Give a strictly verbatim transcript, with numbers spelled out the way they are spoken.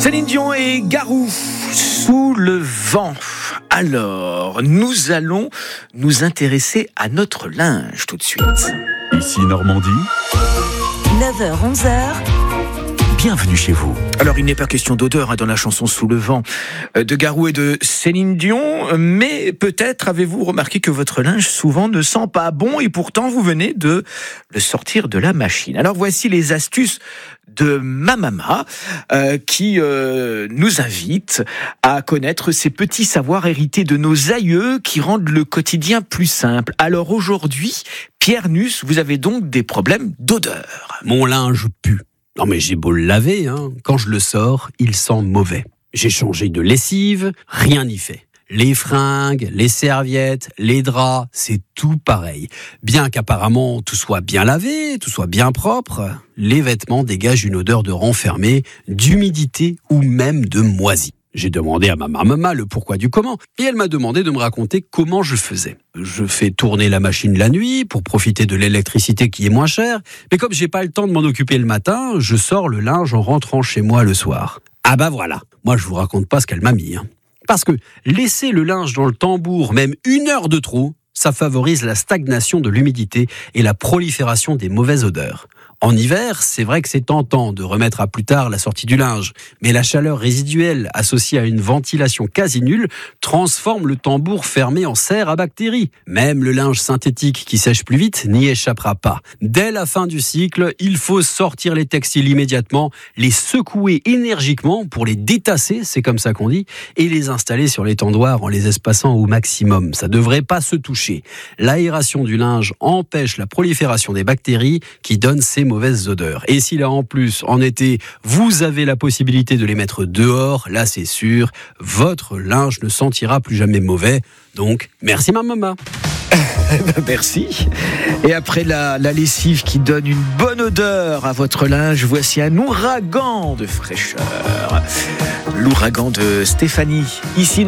Céline Dion et Garou, sous le vent. Alors, nous allons nous intéresser à notre linge tout de suite. Ici Normandie. neuf heures onze heures. Bienvenue chez vous. Alors, il n'est pas question d'odeur hein, dans la chanson Sous le vent de Garou et de Céline Dion, mais peut-être avez-vous remarqué que votre linge souvent ne sent pas bon et pourtant vous venez de le sortir de la machine. Alors, voici les astuces de ma maman euh, qui euh, nous invite à connaître ces petits savoirs hérités de nos aïeux qui rendent le quotidien plus simple. Alors aujourd'hui, Pierre Nuss, vous avez donc des problèmes d'odeur. Mon linge pue. Non mais j'ai beau le laver, hein, quand je le sors, il sent mauvais. J'ai changé de lessive, rien n'y fait. Les fringues, les serviettes, les draps, c'est tout pareil. Bien qu'apparemment tout soit bien lavé, tout soit bien propre, les vêtements dégagent une odeur de renfermé, d'humidité ou même de moisi. J'ai demandé à ma maman le pourquoi du comment et elle m'a demandé de me raconter comment je faisais. Je fais tourner la machine la nuit pour profiter de l'électricité qui est moins chère, mais comme j'ai pas le temps de m'en occuper le matin, je sors le linge en rentrant chez moi le soir. Ah bah voilà, moi je vous raconte pas ce qu'elle m'a mis. Hein. Parce que laisser le linge dans le tambour même une heure de trop, ça favorise la stagnation de l'humidité et la prolifération des mauvaises odeurs. En hiver, c'est vrai que c'est tentant de remettre à plus tard la sortie du linge, mais la chaleur résiduelle associée à une ventilation quasi nulle transforme le tambour fermé en serre à bactéries. Même le linge synthétique qui sèche plus vite n'y échappera pas. Dès la fin du cycle, il faut sortir les textiles immédiatement, les secouer énergiquement pour les détasser, c'est comme ça qu'on dit, et les installer sur l'étendoir en les espaçant au maximum. Ça devrait pas se toucher. L'aération du linge empêche la prolifération des bactéries qui donnent ces mauvaises odeurs. Et si là en plus, en été, vous avez la possibilité de les mettre dehors, là c'est sûr, votre linge ne sentira plus jamais mauvais. Donc, merci ma maman. Merci. Et après la, la lessive qui donne une bonne odeur à votre linge, voici un ouragan de fraîcheur. L'ouragan de Stéphanie. Ici